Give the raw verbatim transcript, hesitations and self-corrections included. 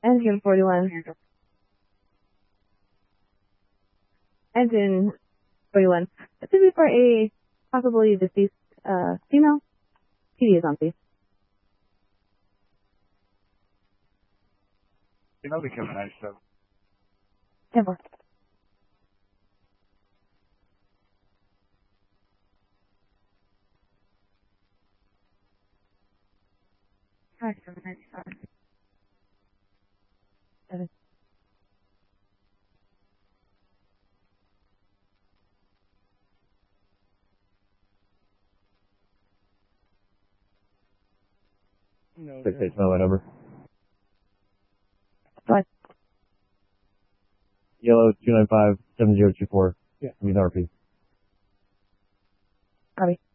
Engine forty-one. Engine forty-one. This would be for a possibly deceased uh, female. P D is on, please. You know they come nice stuff. ten four. Hi, seven ninety-five. Seven. No. Six eight, my number. What? Yellow two nine five seven zero two four. Yeah. With R P. Copy.